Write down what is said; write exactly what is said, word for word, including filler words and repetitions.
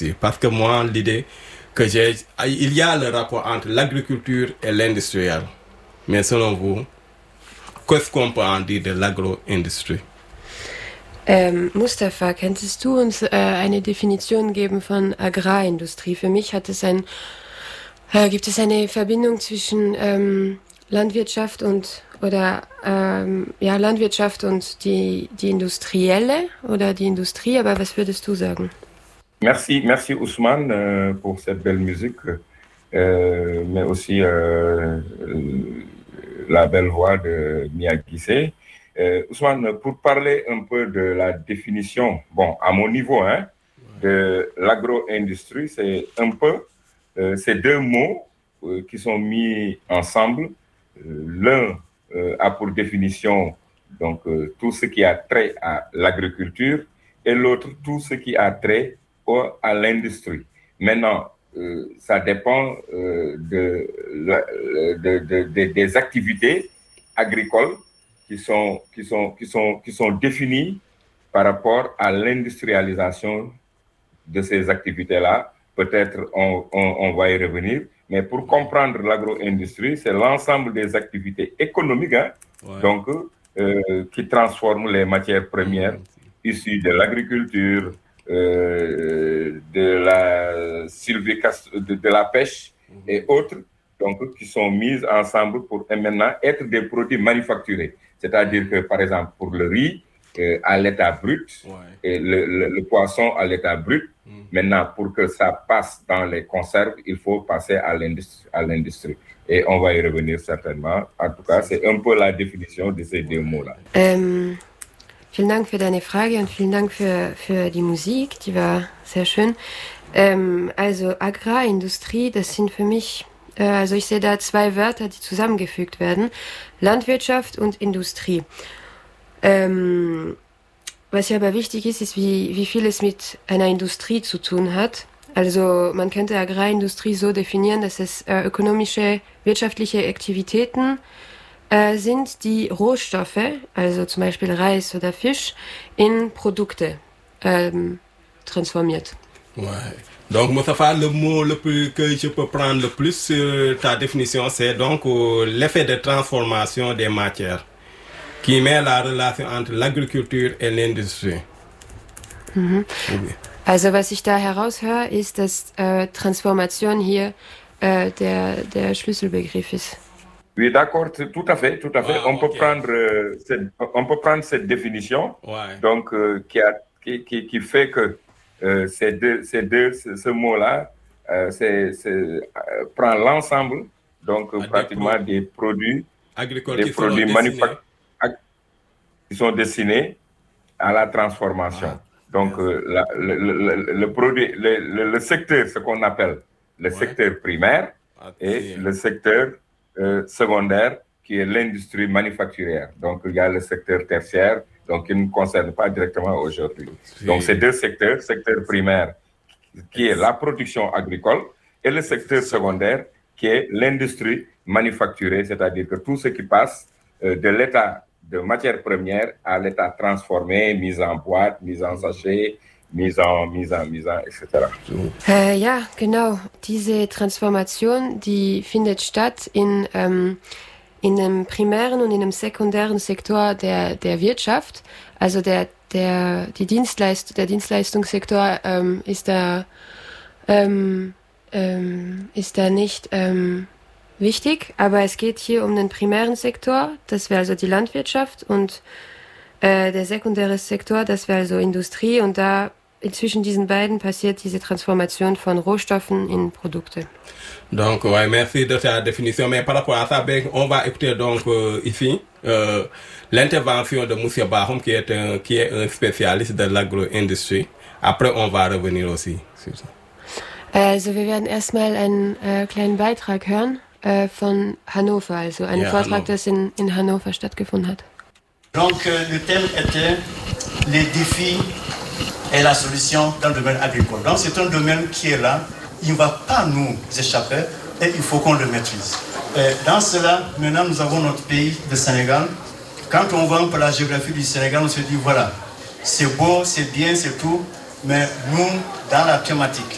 Parce que moi, l'idée que j'ai, il y a le rapport entre l'agriculture et l'industriel. Mais selon vous, qu'est-ce qu'on peut en dire de l'agro-industrie? Ähm, Mustafa, könntest du uns äh, eine Definition geben von Agrarindustrie? Für mich hat es ein, äh, gibt es eine Verbindung zwischen ähm, Landwirtschaft und oder ähm, ja Landwirtschaft und die die industrielle oder die Industrie. Aber was würdest du sagen? Merci, merci Ousmane euh, pour cette belle musique, euh, mais aussi euh, la belle voix de Mia Guissé. Euh, Ousmane, pour parler un peu de la définition, bon, à mon niveau, hein, de l'agro-industrie, c'est un peu euh, ces deux mots euh, qui sont mis ensemble. Euh, l'un euh, a pour définition donc euh, tout ce qui a trait à l'agriculture et l'autre tout ce qui a trait à l'industrie. Maintenant, euh, ça dépend euh, de, de, de, de, des activités agricoles qui sont, qui sont, qui sont, qui sont définies par rapport à l'industrialisation de ces activités-là. Peut-être on, on, on va y revenir, mais pour comprendre l'agro-industrie, c'est l'ensemble des activités économiques hein, ouais. donc, euh, qui transforment les matières premières issues de l'agriculture, Euh, de la sylviculture, de, de la pêche mmh. et autres, donc qui sont mises ensemble pour maintenant être des produits manufacturés. C'est-à-dire que, par exemple, pour le riz euh, à l'état brut ouais. et le, le, le poisson à l'état brut, mmh. maintenant, pour que ça passe dans les conserves, il faut passer à l'industrie, à l'industrie. Et on va y revenir certainement. En tout cas, c'est un peu la définition de ces deux mots-là. Ähm Vielen Dank für deine Frage und vielen Dank für, für die Musik, die war sehr schön. Ähm, also Agrarindustrie, das sind für mich, äh, also ich sehe da zwei Wörter, die zusammengefügt werden, Landwirtschaft und Industrie. Ähm, was hier aber wichtig ist, ist, wie, wie viel es mit einer Industrie zu tun hat. Also man könnte Agrarindustrie so definieren, dass es äh, ökonomische, wirtschaftliche Aktivitäten sind die Rohstoffe, also zum Beispiel Reis oder Fisch, in Produkte ähm, transformiert. Ouais. Donc, Moustapha, le mot le plus que je peux prendre le plus sur ta définition, c'est donc euh, l'effet de transformation des matières qui met la relation entre l'agriculture et l'industrie. Mhm. Okay. Also, was ich da heraushöre, ist, dass äh, Transformation hier äh, der, der Schlüsselbegriff ist. Oui, d'accord, tout à fait, tout à fait. Ah, on, okay. peut prendre, euh, cette, on peut prendre cette définition, ouais. donc euh, qui, a, qui, qui, qui fait que euh, ces deux, ces deux, ce, ce mot-là, euh, c'est, c'est, euh, prend l'ensemble, donc ah, pratiquement des, pro- des produits agricoles des qui, produits sont manufact- ag- qui sont destinés à la transformation. Ah, donc euh, la, le, le, le, produit, le, le, le secteur, ce qu'on appelle le ouais. secteur primaire ah, et le secteur Euh, secondaire qui est l'industrie manufacturière. Donc, il y a le secteur tertiaire, donc qui ne nous concerne pas directement aujourd'hui. Oui. Donc, ces deux secteurs, secteur primaire qui est la production agricole et le secteur secondaire qui est l'industrie manufacturée, c'est-à-dire que tout ce qui passe euh, de l'état de matière première à l'état transformé, mise en boîte, mise en sachet, mise en, mise en, mise en, et cetera. Äh, ja, genau. Diese Transformation, die findet statt in, ähm, in einem primären und in einem sekundären Sektor der, der Wirtschaft. Also der, der, die Dienstleist- der Dienstleistungssektor ähm, ist, da, ähm, ähm, ist da nicht ähm, wichtig, aber es geht hier um den primären Sektor, das wäre also die Landwirtschaft, und äh, der sekundäre Sektor, das wäre also Industrie, und da zwischen diesen beiden passiert diese Transformation von Rohstoffen in Produkte. Donc, ouais, merci de ta définition. Mais par rapport à ça, ben, on va écouter donc euh, ici euh, l'intervention de M. Bahom, qui est, un, qui est un spécialiste de l'agro-industrie. Après, on va revenir aussi sur ça. Also, wir werden erstmal einen äh, kleinen Beitrag hören äh, von Hannover, also einen ja, Vortrag, das in, in Hannover stattgefunden hat. Donc, euh, le thème était les défis et la solution dans le domaine agricole. Donc c'est un domaine qui est là, il ne va pas nous échapper et il faut qu'on le maîtrise. Et dans cela, maintenant nous avons notre pays, le Sénégal. Quand on voit un peu la géographie du Sénégal, on se dit voilà, c'est beau, c'est bien, c'est tout, mais nous, dans la thématique